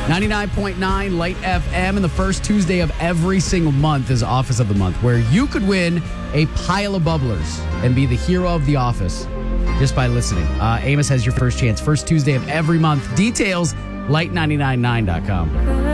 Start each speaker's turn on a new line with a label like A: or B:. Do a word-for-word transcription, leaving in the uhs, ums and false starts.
A: ninety-nine point nine Light F M, and the first Tuesday of every single month is Office of the Month, where you could win a pile of bubblers and be the hero of the office just by listening. Uh, Amos has your first chance. First Tuesday of every month. Details, light nine nine nine dot com.